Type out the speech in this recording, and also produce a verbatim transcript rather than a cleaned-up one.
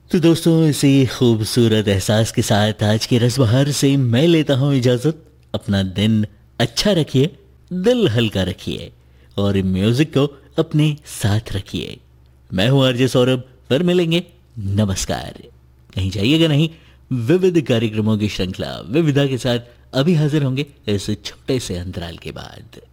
तो दोस्तों, इसी खूबसूरत एहसास के साथ आज के रसबहार से मैं लेता हूँ इजाज़त। अपना दिन अच्छा रखिए, दिल हल्का रखिए और म्यूज़िक को अपने साथ रखिए। मैं हूँ आरजे सौरभ, फिर मिलेंगे। नमस्कार। कहीं जाइएगा नहीं, विविध कार्यक्रमों की श्रृंखला विविधा के साथ अभी हाजिर होंगे इस छोटे से अंतराल के बाद।